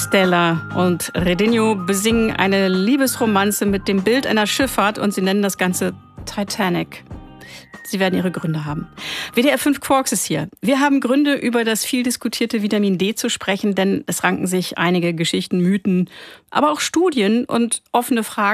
Stella und Redinho besingen eine Liebesromanze mit dem Bild einer Schifffahrt und sie nennen das Ganze Titanic. Sie werden ihre Gründe haben. WDR 5 Quarks ist hier. Wir haben Gründe, über das viel diskutierte Vitamin D zu sprechen, denn es ranken sich einige Geschichten, Mythen, aber auch Studien und offene Fragen